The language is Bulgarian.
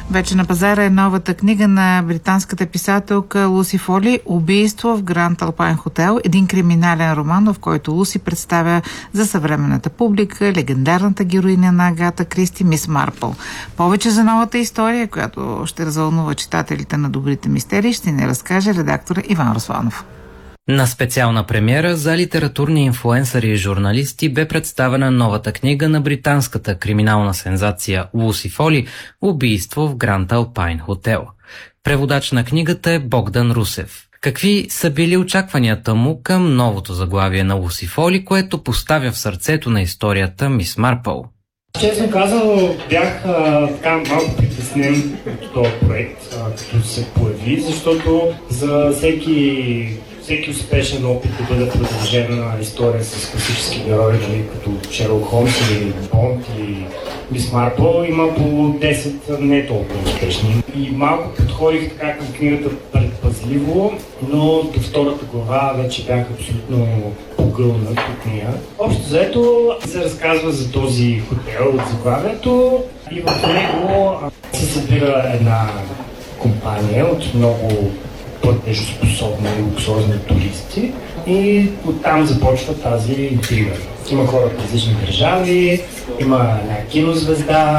Вече на пазара е новата книга на британската писателка Луси Фоли «Убийство в Гранд Алпайн хотел», един криминален роман, в който Луси представя за съвременната публика легендарната героиня на Агата Кристи Мис Марпъл. Повече за новата история, която ще развълнува читателите на Добрите мистерии, ще ни разкаже редактора Иван Русланов. На специална премиера за литературни инфлуенсъри и журналисти бе представена новата книга на британската криминална сензация Луси Фоли «Убийство в Гранд Алпайн хотел». Преводач на книгата е Богдан Русев. Какви са били очакванията му към новото заглавие на Луси Фоли, което поставя в сърцето на историята Мис Марпъл? Честно казано, бях малко притеснен от този проект, като се появи, защото за всеки успешен опит да бъде продължена история с класически герои, като Шерлок Холмс или Бонд или Мис Марпъл, има по 10 не толкова успешни. И малко подходих така към книгата предпазливо, но до втората глава вече бях абсолютно погълнат от нея. Общо заето се разказва за този хотел от заглавието и в него се събира една компания от много платежоспособни и луксозни туристи и оттам започва тази интрига. Има хора от различни държави, има една кинозвезда,